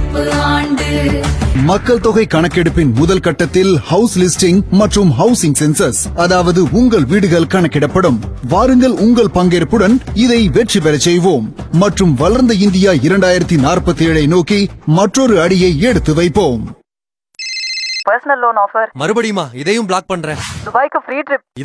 கணக்கெடுப்பு ஆண்டு. மக்கள் தொகை கணக்கெடுப்பின் முதல் கட்டத்தில் ஹவுஸ் லிஸ்டிங் மற்றும் ஹவுசிங் சென்சஸ், அதாவது உங்கள் வீடுகள் கணக்கிடப்படும். வாருங்கள், உங்கள் பங்கேற்புடன் இதை வெற்றி பெறச் செய்வோம் மற்றும் வளர்ந்த இந்தியா 2047 நோக்கி மற்றொரு அடியை எடுத்து வைப்போம். Personal loan offer. மறுபடியுமா? இதையும் பிளாக் பண்றேன். துபாய்க்கு ஃப்ரீ ட்ரிப்.